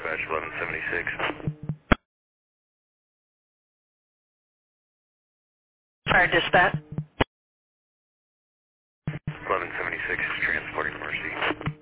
dispatch 1176. Fire dispatch. 1176 is transporting Mercy.